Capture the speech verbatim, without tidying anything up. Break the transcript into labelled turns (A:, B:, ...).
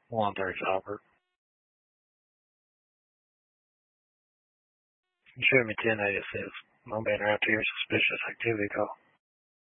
A: one thirty Albert. Show me ten eighty-six. I'm being around here, suspicious activity call.